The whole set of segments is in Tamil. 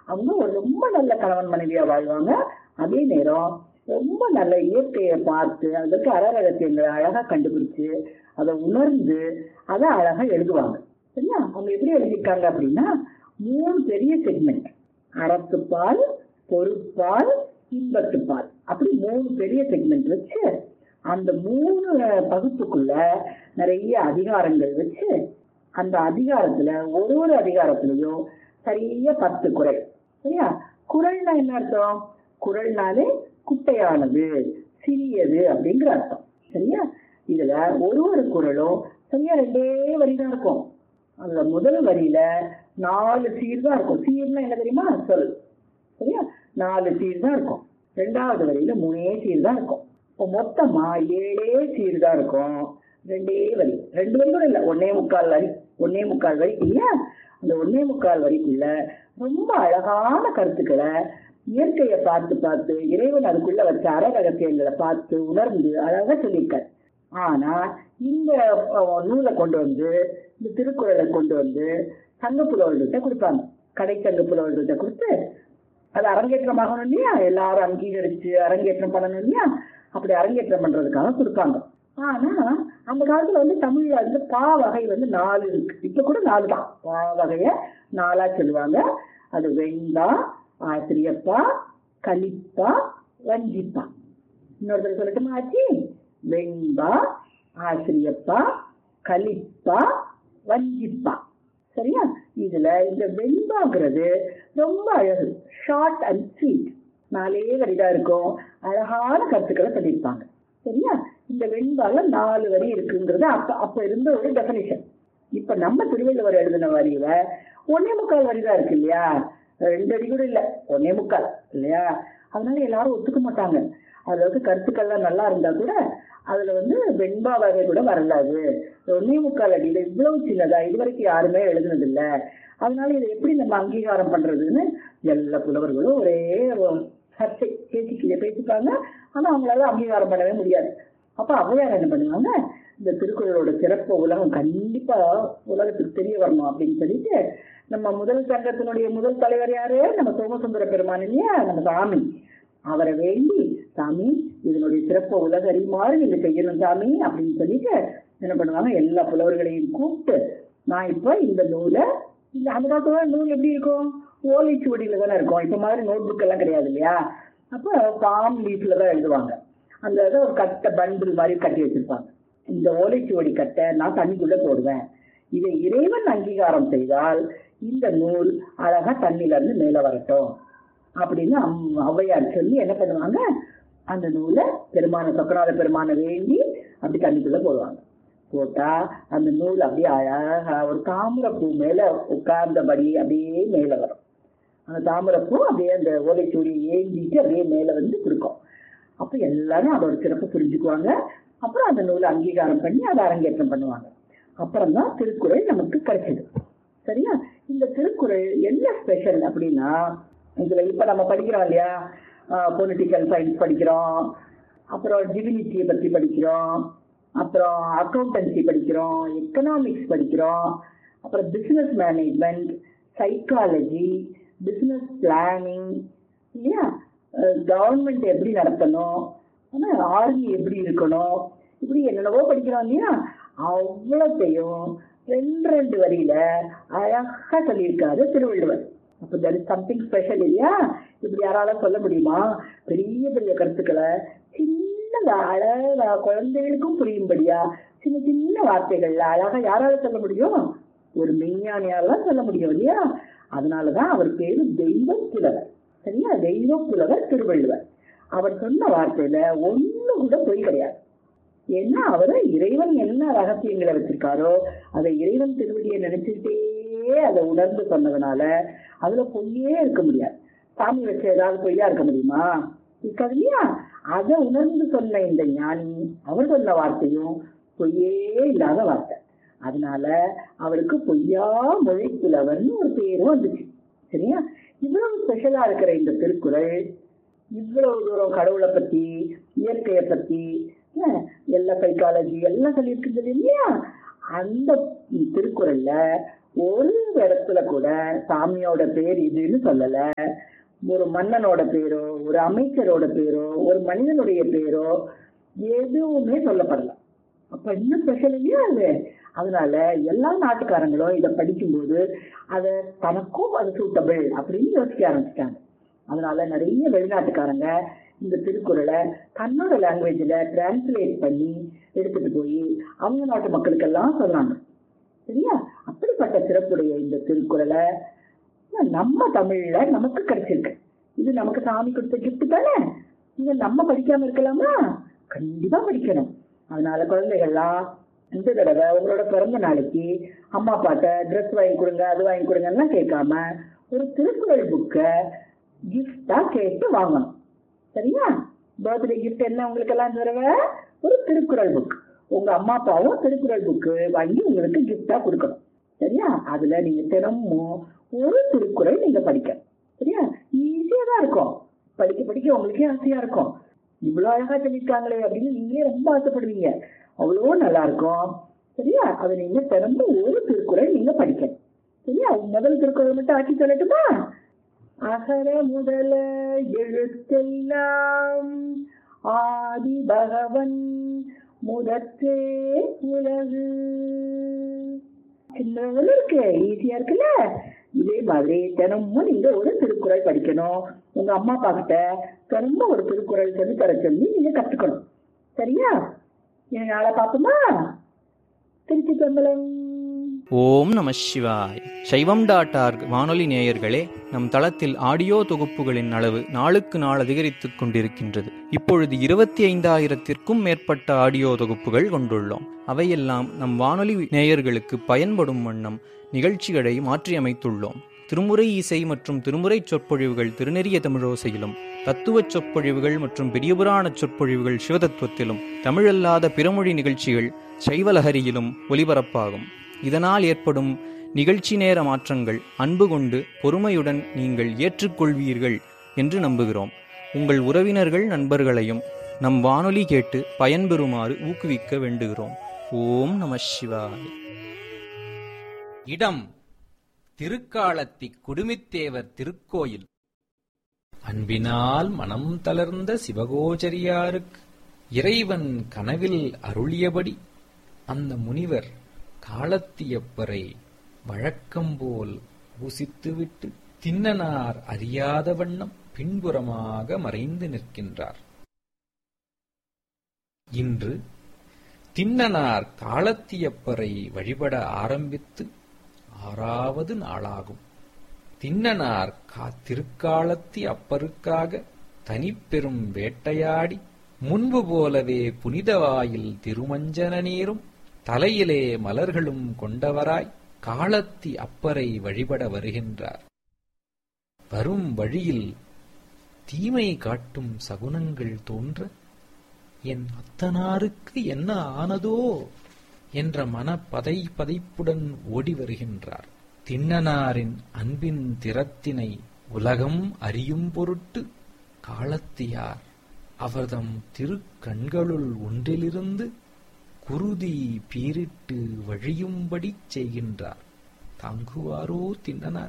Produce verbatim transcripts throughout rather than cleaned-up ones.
அவங்க ஒரு ரொம்ப நல்ல கணவன் மனைவியா வாழ்வாங்க. அதே நேரம் ரொம்ப நல்ல இயற்கையை பார்த்து அதற்கு அறரகசியங்களை அழகா கண்டுபிடிச்சு அதை உணர்ந்து அதை அழகா எழுதுவாங்க. சரியா? அவங்க எப்படி எழுதியிருக்காங்க அப்படின்னா, மூணு பெரிய செக்மெண்ட், அறத்துப்பால், பொருட்பால், இன்பத்துப்பால், அப்படி மூணு பெரிய செக்மெண்ட் வச்சு அந்த மூணு பகுப்புக்குள்ள நிறைய அதிகாரங்கள் வச்சு அந்த அதிகாரத்துல ஒரு ஒரு அதிகாரத்திலையும் சரியா பத்து குறள். சரியா? குறள்னா என்ன அர்த்தம்? குறள்னாலே குட்டையானது, சிறியது அப்படிங்கிற அர்த்தம். சரியா? இதுல ஒரு ஒரு குறளும் சரியா ரெண்டே வரிதான் இருக்கும். அதுல முதல் வரியில நாலு சீர் தான் இருக்கும். சீர்னா என்ன தெரியுமா? சொல். சரியா? நாலு சீர் தான் இருக்கும். ரெண்டாவது வரியில மூணே சீர் தான் இருக்கும். இப்போ மொத்தமா ஏழே சீர் தான் இருக்கும். ரெண்டே வரி, ரெண்டு வரி கூட இல்லை, ஒன்னே முக்கால் வரி, ஒன்னே முக்கால் வரி இல்லையா? அந்த ஒன்னே முக்கால் வரிக்குள்ள ரொம்ப அழகான கருத்துக்களை இயற்கையை பார்த்து பார்த்து இறைவன் அதுக்குள்ள வச்ச அற ரகசியங்களை பார்த்து உணர்ந்து அழகா சொல்லியிருக்காரு. ஆனா இந்த நூலை கொண்டு வந்து, இந்த திருக்குறளை கொண்டு வந்து சங்க புலவர்கள்ட்ட கொடுப்பாங்க. கடை சங்க புலவர்கள்ட்ட கொடுத்து அது அரங்கேற்றம் ஆகணும் இல்லையா? எல்லாரும் அங்கீகரிச்சு அரங்கேற்றம் பண்ணணும் இல்லையா? அப்படி அரங்கேற்றம் பண்றதுக்காக கொடுப்பாங்க. ஆனா அந்த காலத்துல வந்து தமிழ்ல வந்து பா வகை வந்து நாலு இருக்கு. இப்ப கூட நாலு தான். பா வகைய நாலா சொல்லுவாங்க. அது வெண்பா, ஆசிரியப்பா, கலிப்பா, வஞ்சிப்பா. இன்னொருத்தர் சொல்லட்டுமா ஆச்சு? வெண்பா, ஆசிரியப்பா, கலிப்பா, வஞ்சிப்பா. சரியா? இதுல இந்த வெண்பாங்கிறது ரொம்ப அழகு, ஷார்ட் அண்ட் ஸ்வீட், நாலே வரிதான் இருக்கும். அழகான கருத்துக்களை சொல்லியிருப்பாங்க. சரியா? இந்த வெண்பால நாலு வரி இருக்குங்கிறது அப்ப அப்ப இருந்த ஒரு டெபினிஷன். இப்ப நம்ம திருவள்ளுவர் எழுதின வரியில ஒன்னே முக்கால் வரிதான் இருக்கு இல்லையா? ரெண்டு வரி கூட இல்ல, ஒன்னே முக்கால் இல்லையா? அதனால எல்லாரும் ஒத்துக்க மாட்டாங்க. அதாவது கருத்துக்கள்லாம் நல்லா இருந்தா கூட அதுல வந்து வெண்பா வகை கூட வரலாது. ஒன்னே முக்கால் அடியில இவ்வளவு சின்னதா இது வரைக்கும் யாருமே எழுதுனது இல்லை. அதனால இதை எப்படி நம்ம அங்கீகாரம் பண்றதுன்னு எல்லா புலவர்களும் ஒரே சர்ச்சை பேசிக்கல பேசிப்பாங்க. ஆனா அவங்களால அங்கீகாரம் பண்ணவே முடியாது. அப்ப ஔவையார் என்ன பண்ணுவாங்க, இந்த திருக்குறளோட சிறப்பு உலகம் கண்டிப்பா உலகத்துக்கு தெரிய வரணும் அப்படின்னு சொல்லிட்டு, நம்ம முதல் சங்கத்தினுடைய முதல் தலைவர் யாரு? நம்ம சோமசுந்தர பெருமான் இல்லையா? நம்ம சாமி. அவரை வேண்டி, சாமி இதனுடைய சிறப்பு உலக அறியுமாறு நீங்க செய்யணும் சாமி அப்படின்னு சொல்லிட்டு என்ன பண்ணுவாங்க, எல்லா புலவர்களையும் கூப்பிட்டு, நான் இப்ப இந்த நூலை, இந்த அந்த காலத்துல நூல் எப்படி இருக்கும்? ஓலைச்சுவடியில தானே இருக்கும். இப்ப மாதிரி நோட் புக் எல்லாம் கிடையாது இல்லையா? அப்ப பாம் லீஃப்ல தான் எழுதுவாங்க. அந்த இதை ஒரு கட்டை பண்டில் மாதிரி கட்டி வச்சிருப்பாங்க. இந்த ஓலைச்சுவடி கட்டை நான் தண்ணிக்குள்ள போடுவேன். இதை இறைவன் அங்கீகாரம் செய்தால் இந்த நூல் அழகா தண்ணில இருந்து மேல வரட்டும் அப்படின்னு ஔவையார் சொல்லி என்ன பண்ணுவாங்க, அந்த நூலை பெருமான சொக்கநாத பெருமானை வேண்டி அப்படி தண்ணிக்குள்ள போடுவாங்க. போட்டா அந்த நூல் அப்படியே அழகா ஒரு தாமரைப்பூ மேல உட்கார்ந்தபடி அப்படியே மேல வரும். அந்த தாமரைப்பூ அப்படியே அந்த ஓலைச்சுவடியை ஏந்திட்டு அப்படியே மேல வந்து கொடுக்கும். அப்ப எல்லாரும் அதோட சிறப்பு புரிஞ்சுக்குவாங்க. அப்புறம் அந்த நூலை அங்கீகாரம் பண்ணி அதை அரங்கேற்றம் பண்ணுவாங்க. அப்புறம் தான் திருக்குறள் நமக்கு கிடைச்சது. சரியா? இந்த திருக்குறள் என்ன ஸ்பெஷல் அப்படின்னா, இதுல இப்ப நம்ம படிக்கிறோம் இல்லையா, பொலிட்டிக்கல் சயின்ஸ் படிக்கிறோம், அப்புறம் டிவினிட்டியை பத்தி படிக்கிறோம், அப்புறம் அக்கௌண்டன்சி படிக்கிறோம், எக்கனாமிக்ஸ் படிக்கிறோம், அப்புறம் business management, psychology, business planning இல்லையா, கவர்மெண்ட் எப்படி நடத்தணும், ஆர்மி எப்படி இருக்கணும், இப்படி என்னென்னவோ படிக்கிறோம் இல்லையா? அவ்வளோத்தையும் ரெண்டு ரெண்டு வரியில அழகா சொல்லியிருக்காரு திருவள்ளுவர். அப்போ தட் இஸ் சம்திங் ஸ்பெஷல் இல்லையா? இப்படி யாரால சொல்ல முடியுமா? பெரிய பெரிய கருத்துக்களை சின்னதா அழகா குழந்தைகளுக்கும் புரியும்படியா சின்ன சின்ன வார்த்தைகள்ல அழகா யாரால சொல்ல முடியும்? ஒரு மெய்ஞானியால சொல்ல முடியும் இல்லையா? அதனாலதான் அவர் பேரு தெய்வ புலவர். சரியா? தெய்வ புலவர் திருவள்ளுவர். அவர் சொன்ன வார்த்தையில ஒண்ணு கூட பொய் கிடையாது. ஏன்னா அவரை இறைவன் என்ன ரகசியங்களை வச்சிருக்காரோ அதை இறைவன் திருவடியை நினைச்சுட்டே அதை உணர்ந்து சொன்னதுனால அதுல பொய்யே இருக்க முடியாது. சாமி வச்ச ஏதாவது பொய்யா இருக்க முடியுமா? இருக்காது இல்லையா? அதை உணர்ந்து சொன்ன இந்த ஞானி அவர் சொன்ன வார்த்தையும் பொய்யே இல்லாத வார்த்தை. அதனால அவருக்கு பொய்யா மொழி புலவர்னு ஒரு பேரும் வந்துச்சு. சரியா? இவ்வளவு ஸ்பெஷலா இருக்கிற இந்த திருக்குறள் இவ்வளவு தூரம் கடவுளை பத்தி இயற்கையை பத்தி எல்லா சைக்காலஜி எல்லாம் சொல்லியிருக்குது இல்லையா? அந்த திருக்குறள்ல ஒரு இடத்துல கூட சாமியோட பேர் இதுன்னு சொல்லல, ஒரு மன்னனோட பேரோ ஒரு அமைச்சரோட பேரோ ஒரு மனிதனுடைய பேரோ எதுவுமே சொல்லப்படல. அப்ப இன்னும் ஸ்பெஷல் இல்லையா அது? அதனால எல்லா நாட்டுக்காரங்களும் இதை படிக்கும்போது அதை தனக்கும் அது சூட்டபிள் அப்படின்னு யோசிக்க ஆரம்பிச்சிட்டாங்க. அதனால நிறைய வெளிநாட்டுக்காரங்க இந்த திருக்குறளை தன்னோட லாங்குவேஜ்ல டிரான்ஸ்லேட் பண்ணி எடுத்துட்டு போய் அவங்க நாட்டு மக்களுக்கெல்லாம் சொன்னாங்க. சரியா? அப்படிப்பட்ட சிறப்புடைய இந்த திருக்குறளை நம்ம தமிழ்ல நமக்கு கிடைச்சிருக்கு. இது நமக்கு சாமி கொடுத்த கிஃப்ட் தானே. இதை நம்ம படிக்காம இருக்கலாமா? கண்டிப்பா படிக்கணும். அதனால குழந்தைகள்லாம் இந்த தடவை உங்களோட பிறந்த நாளைக்கு அம்மா அப்பாட்ட ட்ரெஸ் வாங்கி கொடுங்க அது வாங்கி கொடுங்கன்னா கேட்காம ஒரு திருக்குறள் புக்கை கிஃப்டா கேட்டு வாங்கணும். சரியா? பர்த்டே கிஃப்ட் என்ன உங்களுக்கு எல்லாம் தடவை? ஒரு திருக்குறள் புக். உங்க அம்மா அப்பாவும் திருக்குறள் புக்கு வாங்கி உங்களுக்கு கிஃப்டா கொடுக்கணும். சரியா? அதுல நீங்க தினமும் ஒரு திருக்குறள் நீங்க படிக்க. சரியா? ஈஸியா தான் இருக்கும். படிக்க படிக்க உங்களுக்கே ஆசையா இருக்கும். இவ்வளவு அழகா சொல்லியிருக்காங்களே அப்படின்னு நீங்களே ரொம்ப ஆசைப்படுவீங்க. அவ்வளோ நல்லா இருக்கும். சரியா? அதை நீங்க தினமும் ஒரு திருக்குறள் நீங்க படிக்கணும். சரியா? முதல் திருக்குறள் மட்டும் ஆக்கி சொல்லட்டுமா? அகர முதல எழுத்தெல்லாம் ஆதி பகவன் முதற்றே உலகு. சின்னதுல இருக்கு, ஈஸியா இருக்குல்ல? இதே மாதிரி தினமும் நீங்க ஒரு திருக்குறள் படிக்கணும். உங்க அம்மா அப்பா கிட்ட தினமும் ஒரு திருக்குறள் சொல்லி தர சொல்லி நீங்க கத்துக்கணும். சரியா? என் நாளை பார்ப்போமா? திருச்சி கம்பளம். ஓம் நம சிவாய். சைவம் டாட் ஆர்க் வானொலி நேயர்களே, நம் தளத்தில் ஆடியோ தொகுப்புகளின் அளவு நாளுக்கு நாள் அதிகரித்துக் கொண்டிருக்கின்றது. இப்பொழுது இருபத்தி ஐந்தாயிரத்திற்கும் மேற்பட்ட ஆடியோ தொகுப்புகள் கொண்டுள்ளோம். அவையெல்லாம் நம் வானொலி நேயர்களுக்கு பயன்படும் வண்ணம் நிகழ்ச்சிகளை மாற்றியமைத்துள்ளோம். திருமுறை இசை மற்றும் திருமுறை சொற்பொழிவுகள் திருநெறிய தமிழோசையிலும், தத்துவ சொற்பொழிவுகள் மற்றும் பெரியபுராண சொற்பொழிவுகள் சிவதத்துவத்திலும், தமிழல்லாத பிறமொழி நிகழ்ச்சிகள் சைவலஹரியிலும் ஒலிபரப்பாகும். இதனால் ஏற்படும் நிகழ்ச்சி நேர மாற்றங்கள் அன்பு கொண்டு பொறுமையுடன் நீங்கள் ஏற்றுக்கொள்வீர்கள் என்று நம்புகிறோம். உங்கள் உறவினர்கள் நண்பர்களையும் நம் வானொலி கேட்டு பயன்பெறுமாறு ஊக்குவிக்க வேண்டுகிறோம். ஓம் நம சிவாய. இடம் திருக்காலத்தி குடுமித்தேவர் திருக்கோயில். அன்பினால் மனம் தளர்ந்த சிவகோச்சரியாருக்கு இறைவன் கனவில் அருளியபடி அந்த முனிவர் காலத்தியப்பரை வழக்கம்போல் பூசித்துவிட்டு தின்னனார் அறியாத வண்ணம் பின்புறமாக மறைந்து நிற்கின்றார். இன்று தின்னனார் காலத்தியப்பரை வழிபட ஆரம்பித்து ஆறாவது நாளாகும். தின்னனார் திருக்காலத்தி அப்பருக்காக தனிப்பெரும் வேட்டையாடி முன்பு போலவே புனிதவாயில் திருமஞ்சன நீரும் தலையிலே மலர்களும் கொண்டவராய் காலத்தி அப்பரை வழிபட வருகின்றார். வரும் வழியில் தீமை காட்டும் சகுனங்கள் தோன்ற என் அத்தனாருக்கு என்ன ஆனதோ என்ற மன பதை பதைப்புடன் ஓடி வருகின்றார். தின்னனாரின் அன்பின் திறத்தினை உலகம் அறியும் பொருட்டு காலத்தியார் அவர்தம் திருக்கண்களுள் ஒன்றிலிருந்து குருதி பீரிட்டு வழியும்படி செய்கின்றார். தாங்குவாரோ தின்னனார்?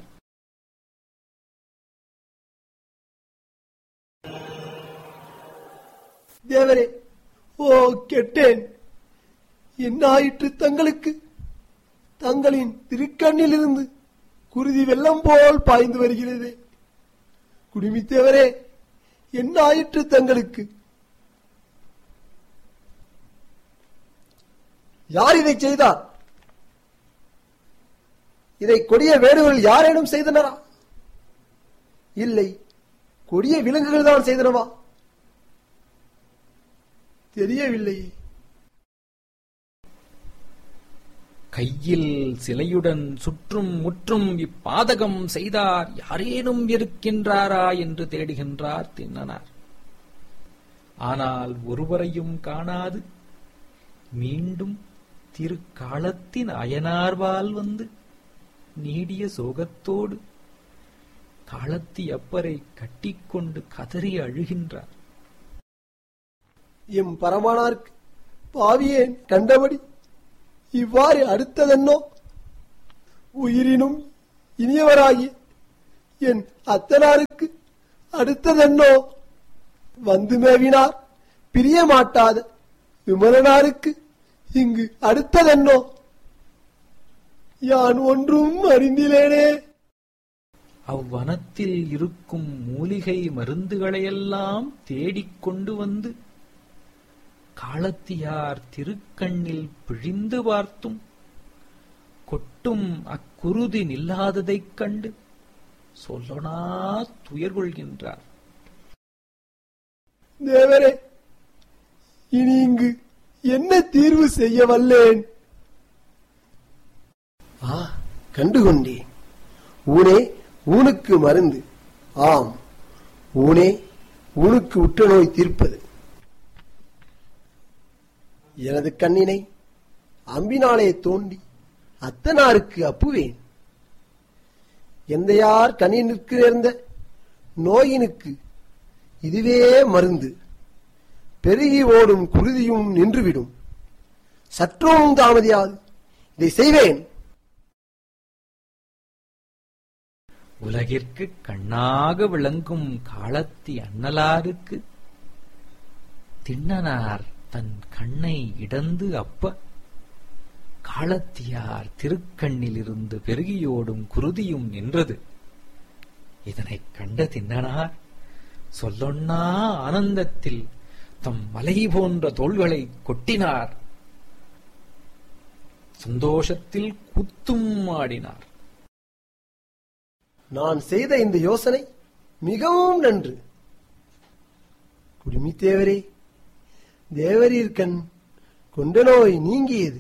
தேவரே, ஓ கெட்டேன், என்ன ஆயிற்று தங்களுக்கு? தங்களின் திருக்கண்ணிலிருந்து குருதி வெள்ளம் போல் பாய்ந்து வருகிறது. குடுமித்தேவரே, என்ன ஆயிற்று தங்களுக்கு? யார் இதை செய்தார்? இதை கொடிய வேடுகள் யாரேனும் செய்தனரா? இல்லை, கொடிய விலங்குகள் தான் செய்தனவா? தெரியவில்லை. கையில் சிலையுடன் சுற்றும் முற்றும் இப்பாதகம் செய்தார் யாரேனும் இருக்கின்றாரா என்று தேடுகின்றார் தின்னனார். ஆனால் ஒருவரையும் காணாது மீண்டும் திருக்காலத்தின் அயனார்வால் வந்து நீடிய சோகத்தோடு காலத்தி அப்பரை கட்டிக்கொண்டு கதறி அழுகின்றார். எம் பரமானார்க்கு பாவியேன் கண்டபடி இவ்வாறு அடுத்ததென்னோ? உயிரினும் இனியவராகி என் அத்தனாருக்கு அடுத்ததென்னோ வந்து மேவினார் பிரிய மாட்டாத விமலனாருக்கு இங்கு அடுத்ததென்னோ யான் ஒன்றும் அறிந்திலேனே. அவ்வனத்தில் இருக்கும் மூலிகை மருந்துகளையெல்லாம் தேடிக்கொண்டு வந்து காலத்தியார் திருக்கண்ணில் பிழிந்து பார்த்தும் கொட்டும் அக்குருதி நில்லாததைக் கண்டு சொல்லனா துயர் கொள்கின்றார். தேவரே, இனி இங்கு என்ன தீர்வு செய்ய வல்லேன்? ஆ, கண்டுகொண்டேன். ஊனே ஊனுக்கு மருந்து. ஆம், ஊனே ஊனுக்கு உற்ற நோய் தீர்ப்பது. எனது கண்ணினை அம்பினாலே தோண்டி அத்தனாருக்கு அப்புவேன். எந்தையார் கண்ணினுக்கு நேர்ந்த நோயினுக்கு இதுவே மருந்து. பெருகி ஓடும் குருதியும் நின்றுவிடும். சற்றும் தாமதியாது இதை செய்வேன். உலகிற்கு கண்ணாக விளங்கும் காலத்தி அண்ணலாருக்கு திண்ணனார் தன் கண்ணை இடந்து அப்ப காலத்தியார் திருக்கண்ணிலிருந்து பெருகியோடும் குருதியும் நின்றது. இதனைக் கண்ட திண்ணனார் சொல்லொன்னா ஆனந்தத்தில் தம் மலை போன்ற தோள்களை கொட்டினார். சந்தோஷத்தில் கூத்தும் ஆடினார். நான் செய்த இந்த யோசனை மிகவும் நன்று. குடுமி தேவரே, தேவரீர்கண் கொண்ட நோய் நீங்கியது.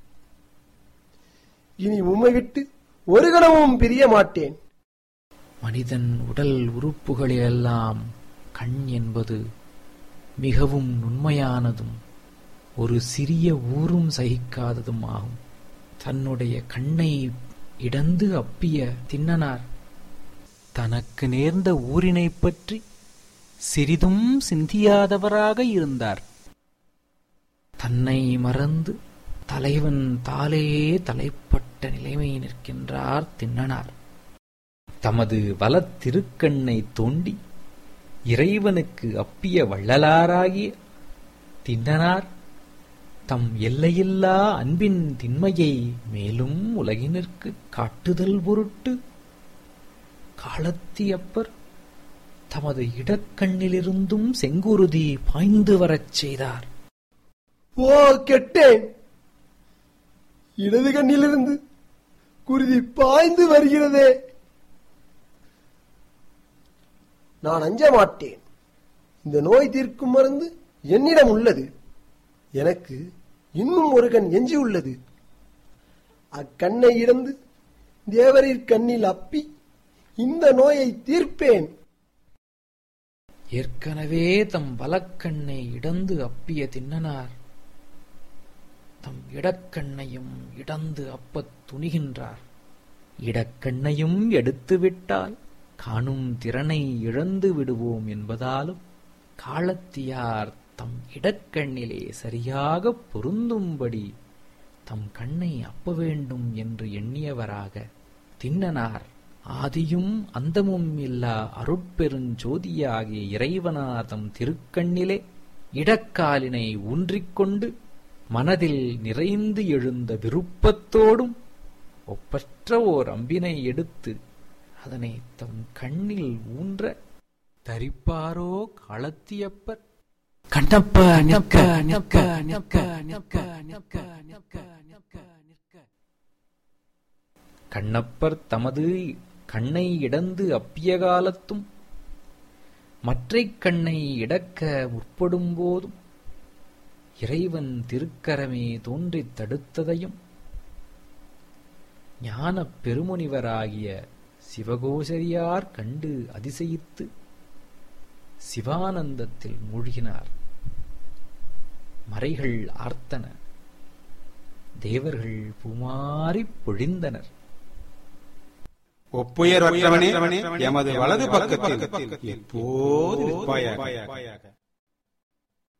இனி உம்மை விட்டு ஒரு கணமும் பிரிய மாட்டேன். மனிதன் உடல் உறுப்புகளெல்லாம் கண் என்பது மிகவும் நுண்மையானதும் ஒரு சிறிய ஊரும் சகிக்காததும் ஆகும். தன்னுடைய கண்ணை இடந்து அப்பிய திண்ணனார் தனக்கு நேர்ந்த ஊரினை பற்றி சிறிதும் சிந்தியாதவராக இருந்தார். தன்னை மறந்து தலைவன் தாலேயே தலைப்பட்ட நிலைமை நிற்கின்றார் திண்ணனார். தமது வலத் திருக்கண்ணை தோண்டி இறைவனுக்கு அப்பிய வள்ளலாராகிய திண்ணனார் தம் எல்லையில்லா அன்பின் திண்மையை மேலும் உலகினிற்கு காட்டுதல் பொருட்டு காலத்தியப்பர் தமது இடக்கண்ணிலிருந்தும் செங்குருதி பாய்ந்து வரச் செய்தார். ஓ கெட்டேன்! இடது கண்ணிலிருந்து குருதி பாய்ந்து வருகிறதே. நான் அஞ்ச மாட்டேன். இந்த நோய் தீர்க்கும் மருந்து என்னிடம் உள்ளது. எனக்கு இன்னும் ஒரு கண் எஞ்சி உள்ளது. அக்கண்ணை இழந்து தேவரீர் கண்ணில் அப்பி இந்த நோயை தீர்ப்பேன். ஏற்கனவே தம் வலக்கண்ணை இடந்து அப்பிய திண்ணனார் தம் இடக்கண்ணையும் இடந்து அப்பத் துணிகின்றார். இடக்கண்ணையும் எடுத்துவிட்டால் காணும் திறனை இழந்து விடுவோம் என்பதாலும் காலத்தியார் தம் இடக்கண்ணிலே சரியாக பொருந்தும்படி தம் கண்ணை அப்ப வேண்டும் என்று எண்ணியவராக திண்ணனார் ஆதியும் அந்தமும் இல்லா அருட்பெருஞ்சோதியாகிய இறைவனார் தம் திருக்கண்ணிலே இடக்காலினை ஊன்றிக்கொண்டு மனதில் நிறைந்து எழுந்த விருப்பத்தோடும் ஒப்பற்ற ஓர் அம்பினை எடுத்து அதனை தம் கண்ணில் ஊன்ற தரிப்பாரோ காலத்தியப்பர். கண்ணப்ப நிற்க நிற்க நிற்க நிற்க நிற்க நிற்க நிற்க நிற்க. கண்ணப்பர் தமது கண்ணை இடந்து அப்பிய காலத்தும் மற்றைக் கண்ணை இடக்க முற்படும் போதும் இறைவன் திருக்கரமே தோன்றித் தடுத்ததையும் ஞானப் பெருமுனிவராகிய சிவகோசரியார் கண்டு அதிசயித்து சிவானந்தத்தில் மூழ்கினார். மறைகள் ஆர்த்தன, தேவர்கள் பூமாரிப் பொழிந்தனர். ஒப்புயர்வற்றவனே எமது வலது பக்கத்தில் எப்போது இருப்பாயாக.